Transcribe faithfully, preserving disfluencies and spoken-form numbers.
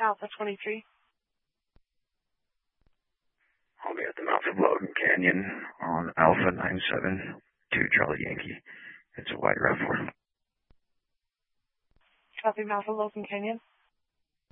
Alpha twenty-three. I'll be at the mouth of Logan Canyon on Alpha nine seven two Charlie Yankee. It's a wide route for him. Copy, mouth of Logan Canyon.